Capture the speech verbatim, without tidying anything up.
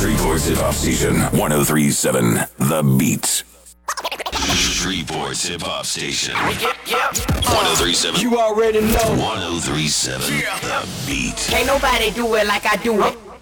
Shreveport's hip hop station, one oh three point seven The Beat. Shreveport's hip hop station, Yep, yep. one oh three point seven You already know. one oh three point seven The Beat. Can't nobody do it like I do it.